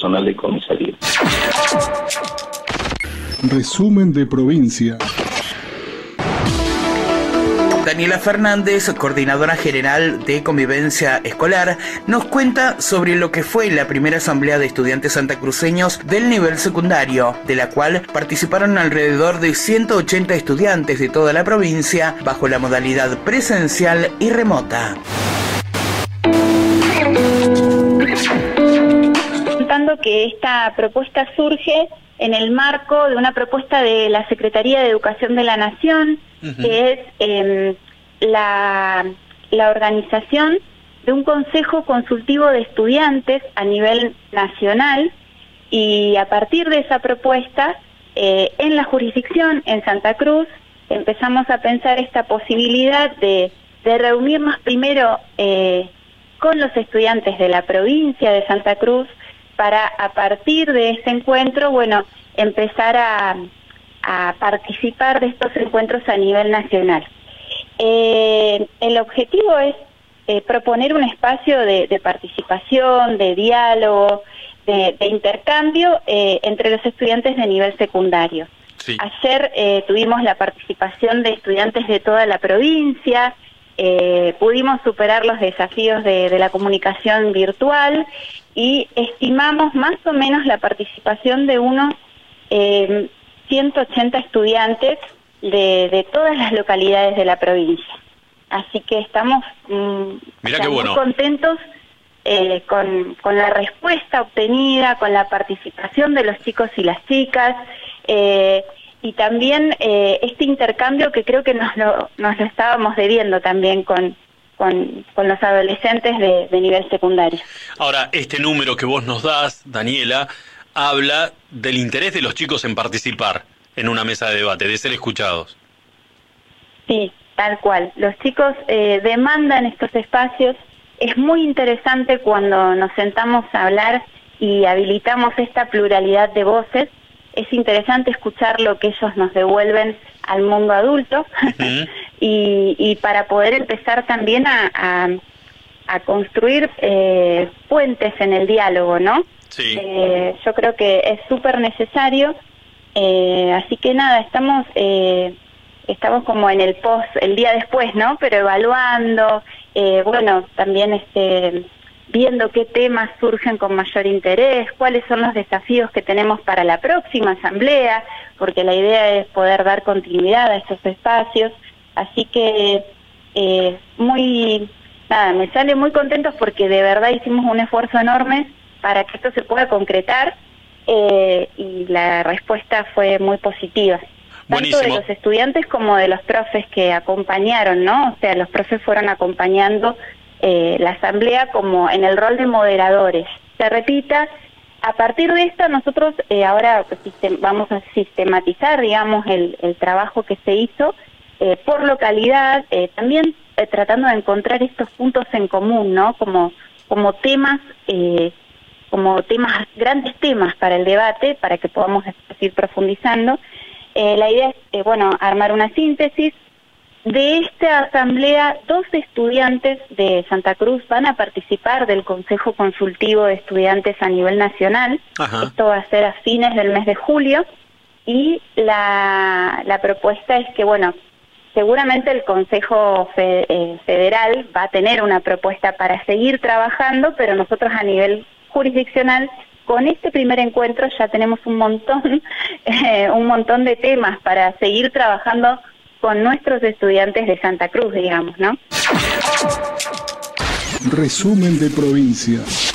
personal de comisaría. Resumen de provincia. Daniela Fernández, coordinadora general de Convivencia Escolar, nos cuenta sobre lo que fue la primera asamblea de estudiantes santacruceños del nivel secundario, de la cual participaron alrededor de 180 estudiantes de toda la provincia bajo la modalidad presencial y remota. Contando que esta propuesta surge en el marco de una propuesta de la Secretaría de Educación de la Nación, que es la organización de un consejo consultivo de estudiantes a nivel nacional, y a partir de esa propuesta, en la jurisdicción, en Santa Cruz, empezamos a pensar esta posibilidad de reunirnos primero con los estudiantes de la provincia de Santa Cruz, para a partir de ese encuentro, bueno, empezar a participar de estos encuentros a nivel nacional. El objetivo es proponer un espacio de participación, de diálogo, de intercambio entre los estudiantes de nivel secundario. Sí. Ayer tuvimos la participación de estudiantes de toda la provincia, pudimos superar los desafíos de la comunicación virtual y estimamos más o menos la participación de unos 180 estudiantes de todas las localidades de la provincia. Así que estamos muy contentos con la respuesta obtenida, con la participación de los chicos y las chicas, y también este intercambio que creo que nos lo estábamos debiendo también con los adolescentes de nivel secundario. Ahora, este número que vos nos das, Daniela, habla del interés de los chicos en participar en una mesa de debate, de ser escuchados. Sí, tal cual. Los chicos demandan estos espacios. Es muy interesante cuando nos sentamos a hablar y habilitamos esta pluralidad de voces. Es interesante escuchar lo que ellos nos devuelven al mundo adulto y para poder empezar también a construir puentes en el diálogo, ¿no? Sí. Yo creo que es súper necesario, así que nada, estamos como en el día después, ¿no? Pero evaluando, bueno, también viendo qué temas surgen con mayor interés, cuáles son los desafíos que tenemos para la próxima asamblea, porque la idea es poder dar continuidad a estos espacios, así que me sale muy contentos porque de verdad hicimos un esfuerzo enorme para que esto se pueda concretar, y la respuesta fue muy positiva. Buenísimo. Tanto de los estudiantes como de los profes que acompañaron, ¿no? O sea, los profes fueron acompañando la asamblea como en el rol de moderadores. Se repita, a partir de esto nosotros ahora vamos a sistematizar, digamos, el trabajo que se hizo por localidad, también tratando de encontrar estos puntos en común, ¿no? Como temas, grandes temas para el debate, para que podamos ir profundizando. La idea es, armar una síntesis. De esta asamblea, 2 estudiantes de Santa Cruz van a participar del Consejo Consultivo de Estudiantes a nivel nacional. Ajá. Esto va a ser a fines del mes de julio, y la propuesta es que, seguramente el Consejo Federal va a tener una propuesta para seguir trabajando, pero nosotros a nivel jurisdiccional, con este primer encuentro ya tenemos un montón de temas para seguir trabajando con nuestros estudiantes de Santa Cruz, digamos, ¿no? Resumen de provincia.